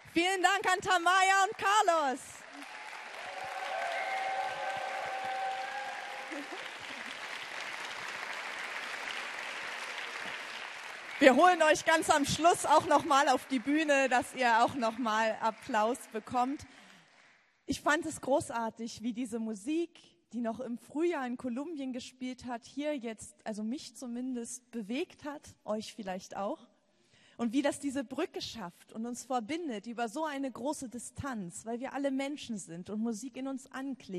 Vielen Dank an Tamaya und Carlos. Wir holen euch ganz am Schluss auch nochmal auf die Bühne, dass ihr auch nochmal Applaus bekommt. Ich fand es großartig, wie diese Musik, die noch im Frühjahr in Kolumbien gespielt hat, hier jetzt, also mich zumindest, bewegt hat, euch vielleicht auch. Und wie das diese Brücke schafft und uns verbindet über so eine große Distanz, weil wir alle Menschen sind und Musik in uns anklingt.